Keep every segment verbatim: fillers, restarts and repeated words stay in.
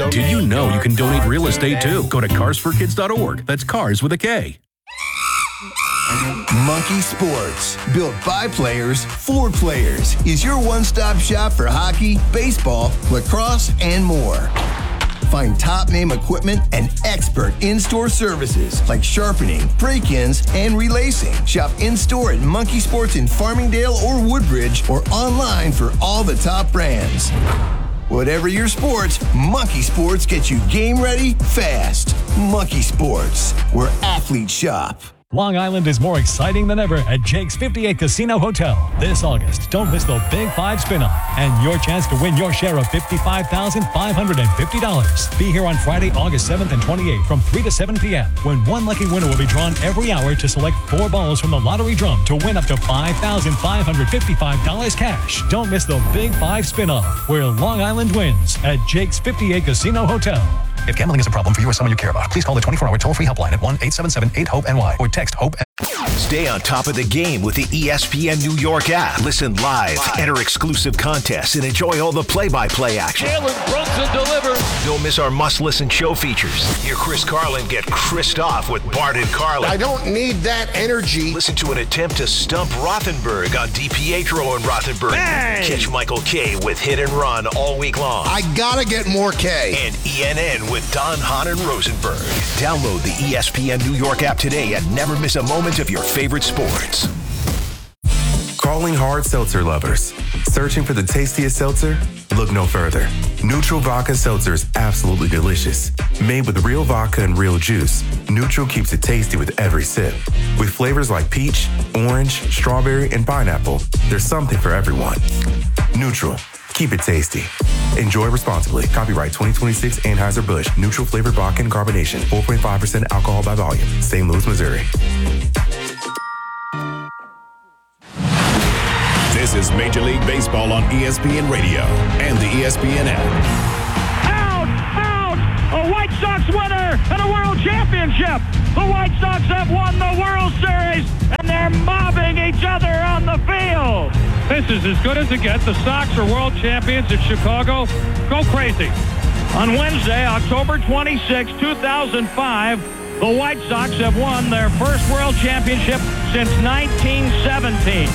Did you know you can donate real estate too? Go to cars for kids dot org. That's cars with a K. Monkey Sports, built by players for players, is your one-stop shop for hockey, baseball, lacrosse, and more. Find top-name equipment and expert in-store services like sharpening, break-ins, and relacing. Shop in-store at Monkey Sports in Farmingdale or Woodbridge, or online for all the top brands. Whatever your sports, Monkey Sports gets you game ready fast. Monkey Sports, where athletes shop. Long Island is more exciting than ever at Jake's fifty-eight Casino Hotel. This August, don't miss the Big Five spin-off and your chance to win your share of fifty-five thousand five hundred fifty dollars. Be here on Friday, August seventh and twenty-eighth from three to seven p.m. when one lucky winner will be drawn every hour to select four balls from the lottery drum to win up to five thousand five hundred fifty-five dollars cash. Don't miss the Big Five spin-off where Long Island wins at Jake's fifty-eight Casino Hotel. If gambling is a problem for you or someone you care about, please call the twenty-four hour toll-free helpline at one eight seven seven eight hope N Y or text HOPE. Stay on top of the game with the E S P N New York app. Listen live, live. enter exclusive contests, and enjoy all the play-by-play action. Jalen Brunson delivers. Don't miss our must-listen show features. Hear Chris Carlin get Chris'd off with Bart and Carlin. I don't need that energy. Listen to an attempt to stump Rothenberg on DiPietro and Rothenberg. Bang! Catch Michael K with Hit and Run all week long. I gotta get more K. And E N N with Don Hahn and Rosenberg. Download the E S P N New York app today and never miss a moment of your favorite sports. Calling hard seltzer lovers. Searching for the tastiest seltzer? Look no further. Neutral Vodka Seltzer is absolutely delicious. Made with real vodka and real juice, Neutral keeps it tasty with every sip. With flavors like peach, orange, strawberry, and pineapple, there's something for everyone. Neutral. Keep it tasty. Enjoy responsibly. Copyright twenty twenty-six Anheuser-Busch. Neutral flavored vodka and carbonation. four point five percent alcohol by volume. Saint Louis, Missouri. This is Major League Baseball on E S P N Radio and the E S P N app. Out! Out! A White Sox winner and a world championship! The White Sox have won the World Series, and they're mobbing each other on the field! This is as good as it gets. The Sox are world champions in Chicago. Go crazy. On Wednesday, October twenty-sixth, two thousand five, the White Sox have won their first world championship since nineteen seventeen.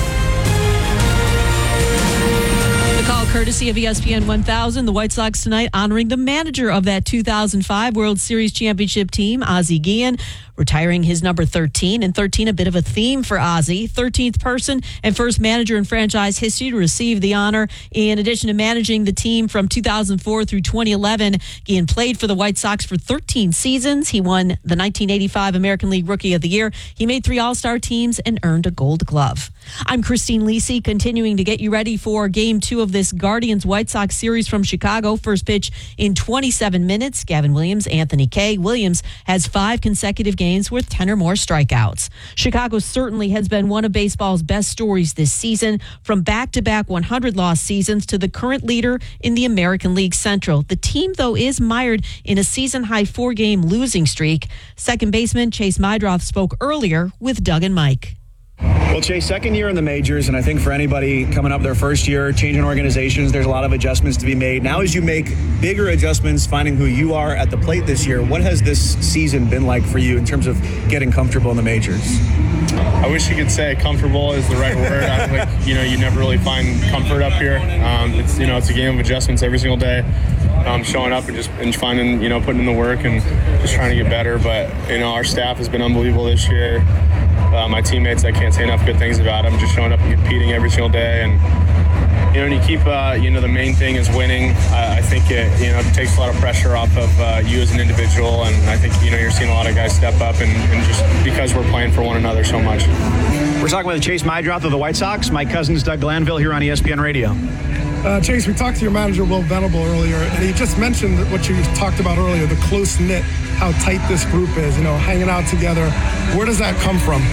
The call courtesy of E S P N one thousand. The White Sox tonight honoring the manager of that two thousand five World Series championship team, Ozzie Guillen, retiring his number thirteen. And thirteen, a bit of a theme for Ozzie. thirteenth person and first manager in franchise history to receive the honor. In addition to managing the team from two thousand four through twenty eleven, Guillen played for the White Sox for thirteen seasons. He won the nineteen eighty-five American League Rookie of the Year. He made three All-Star teams and earned a Gold Glove. I'm Christine Lisi, continuing to get you ready for Game two of this Guardians-White Sox series from Chicago. First pitch in twenty-seven minutes. Gavin Williams, Anthony Kay. Williams has five consecutive games with ten or more strikeouts. Chicago certainly has been one of baseball's best stories this season, from back-to-back one hundred loss seasons to the current leader in the American League Central. The team, though, is mired in a season-high four-game losing streak. Second baseman Chase Meidroth spoke earlier with Doug and Mike. Well, Chase, second year in the majors, and I think for anybody coming up their first year, changing organizations, there's a lot of adjustments to be made. Now, as you make bigger adjustments, finding who you are at the plate this year, what has this season been like for you in terms of getting comfortable in the majors? I wish you could say comfortable is the right word. I think, you know, you never really find comfort up here. Um, it's, you know, it's a game of adjustments every single day. Um, showing up and just and finding, you know, putting in the work and just trying to get better. But, you know, our staff has been unbelievable this year. Uh, my teammates, I can't say enough good things about them, just showing up and competing every single day. And, you know, when you keep, uh, you know, the main thing is winning, uh, I think it, you know, it takes a lot of pressure off of uh, you as an individual. And I think, you know, you're seeing a lot of guys step up and, and just because we're playing for one another so much. We're talking with Chase Meidroth of the White Sox. Mike Cousins, Doug Glanville here on E S P N Radio. Uh, Chase, we talked to your manager, Will Venable, earlier, and he just mentioned what you talked about earlier, the close-knit, how tight this group is, you know, hanging out together. Where does that come from?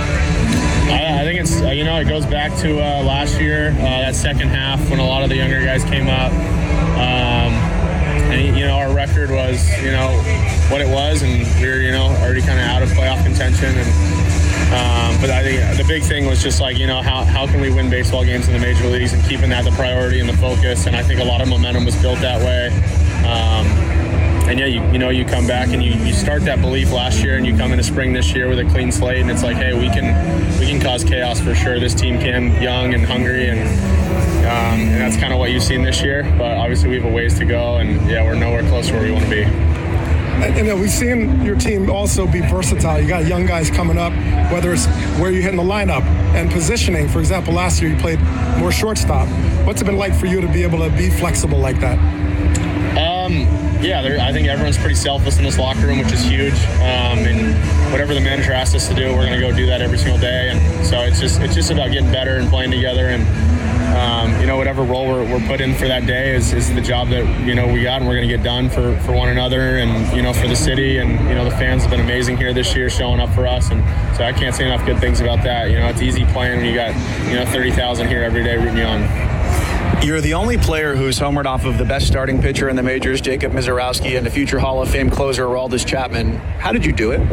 I, I think it's, uh, you know, it goes back to uh, last year, uh, that second half when a lot of the younger guys came up. Um, and, you know, our record was, you know, what it was, and we were, you know, already kind of out of playoff contention. And Um, but I think the big thing was just like, you know, how, how can we win baseball games in the major leagues and keeping that the priority and the focus. And I think a lot of momentum was built that way. Um, and yeah, you, you know, you come back and you, you start that belief last year, and you come into spring this year with a clean slate, and it's like, hey, we can we can cause chaos for sure. This team can, young and hungry, and um, and that's kind of what you've seen this year. But obviously, we have a ways to go, and yeah, we're nowhere close to where we want to be. And, and uh, we've seen your team also be versatile. You got young guys coming up, whether it's where you hit in the lineup and positioning. For example, last year you played more shortstop. What's it been like for you to be able to be flexible like that? Um, yeah, I think everyone's pretty selfless in this locker room, which is huge. Um, and whatever the manager asks us to do, we're going to go do that every single day. And so it's just it's just about getting better and playing together. And um, you know, whatever role we're, we're put in for that day is, is the job that you know we got, and we're going to get done for, for one another and you know for the city. And you know the fans have been amazing here this year, showing up for us. And so I can't say enough good things about that. You know, it's easy playing when you got you know thirty thousand here every day rooting you on. You're the only player who's homered off of the best starting pitcher in the majors, Jacob Misiorowski, and the future Hall of Fame closer, Aroldis Chapman. How did you do it?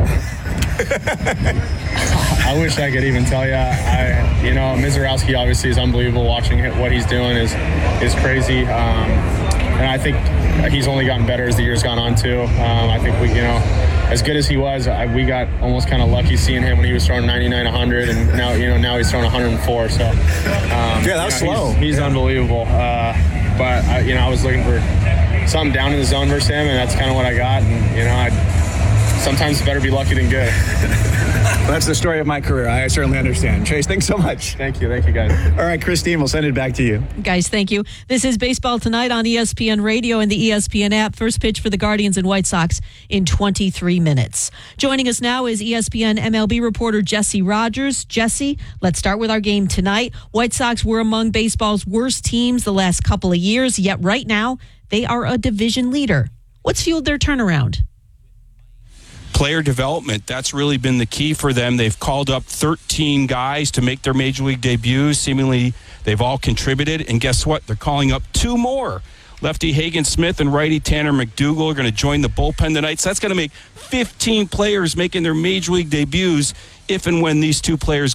I wish I could even tell you. I, you know, Misiorowski obviously is unbelievable. Watching what he's doing is is crazy, um, and I think he's only gotten better as the year's gone on too. Um, I think we, you know, as good as he was, I, we got almost kind of lucky seeing him when he was throwing ninety-nine, one hundred, and now you know now he's throwing one hundred four. So um, yeah, that was you know, slow. He's, he's yeah. unbelievable. Uh, but I, you know, I was looking for something down in the zone versus him, and that's kind of what I got. And you know, I sometimes it's better be lucky than good. Well, that's the story of my career. I certainly understand. Chase, thanks so much. Thank you. Thank you, guys. All right, Christine, we'll send it back to you. Guys, thank you. This is Baseball Tonight on E S P N Radio and the E S P N app. First pitch for the Guardians and White Sox in twenty-three minutes. Joining us now is E S P N M L B reporter Jesse Rogers. Jesse, let's start with our game tonight. White Sox were among baseball's worst teams the last couple of years, yet right now they are a division leader. What's fueled their turnaround? Player development, that's really been the key for them. They've called up thirteen guys to make their major league debuts. Seemingly, they've all contributed. And guess what? They're calling up two more. Lefty Hagen Smith and righty Tanner McDougal are going to join the bullpen tonight. So that's going to make fifteen players making their major league debuts if and when these two players